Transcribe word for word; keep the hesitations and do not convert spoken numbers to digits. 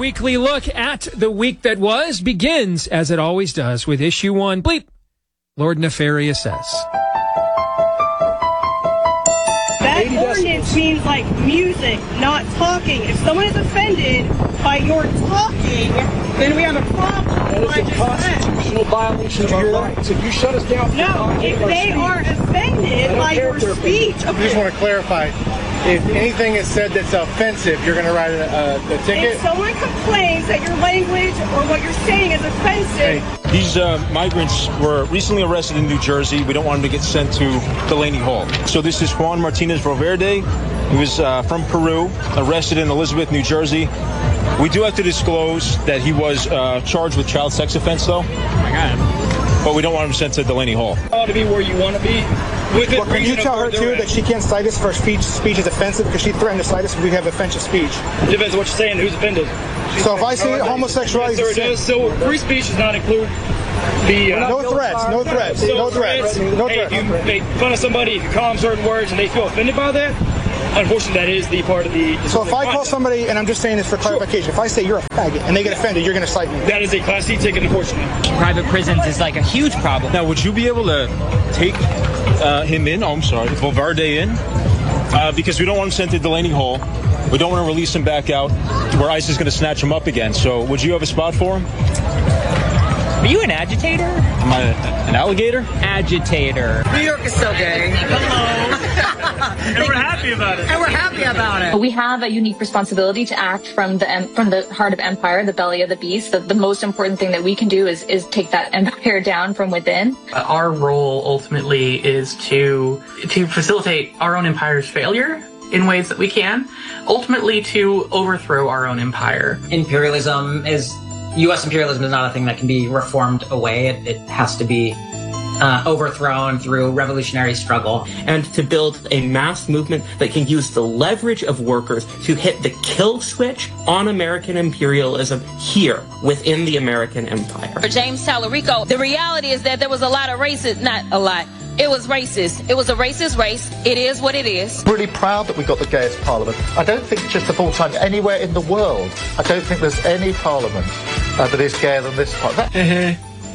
weekly look at the week that was begins, as it always does, with issue one. Bleep. Lord Nefarious says. That ordinance means like music, not talking. If someone is offended by your talking, then we have a problem. That is a constitutional violation of your rights. If you shut us down, no. If they are offended by your speech, I just want to clarify. If anything is said that's offensive, you're going to write a, a, a ticket? If someone complains that your language or what you're saying is offensive... Hey, these uh, migrants were recently arrested in New Jersey. We don't want them to get sent to Delaney Hall. So this is Juan Martinez Valverde. He was uh, from Peru, arrested in Elizabeth, New Jersey. We do have to disclose that he was uh, charged with child sex offense, though. Oh, my God. But we don't want him sent to Delaney Hall. ought to be where you want to be. With well, can you tell her, too, that she can't cite us for speech speech is offensive because she threatened to cite us if we have offensive speech? It depends on what you're saying, who's offended. She's so if I say homosexuality... Yes, sir, it does. So free speech does not include the... Uh, no threats, no threats, so no threats, no hey, threats. If you make fun of somebody, if you call them certain words and they feel offended by that, unfortunately, that is the part of the... So if I call somebody, and I'm just saying this for clarification, sure. If I say you're a faggot and they get offended, you're going to cite me. That is a Class C ticket, unfortunately. Private prisons is like a huge problem. Now, would you be able to take uh, him in? Oh, I'm sorry, Valverde in? Uh, because we don't want him sent to Delaney Hall. We don't want to release him back out where ICE is going to snatch him up again. So would you have a spot for him? Are you an agitator? Am I a, an alligator? Agitator. New York is so gay. Hello. And we're happy about it. And we're happy about it. We have a unique responsibility to act from the from the heart of empire, the belly of the beast. The, the most important thing that we can do is is take that empire down from within. Our role ultimately is to to facilitate our own empire's failure in ways that we can, ultimately to overthrow our own empire. Imperialism is U S imperialism is not a thing that can be reformed away. It, it has to be uh, overthrown through revolutionary struggle. And to build a mass movement that can use the leverage of workers to hit the kill switch on American imperialism here within the American empire. For James Tallarico, the reality is that there was a lot of racist, not a lot, it was racist. It was a racist race. It is what it is. Really proud that we got the gayest parliament. I don't think just of all time anywhere in the world. I don't think there's any parliament uh, that is gayer than this part. That-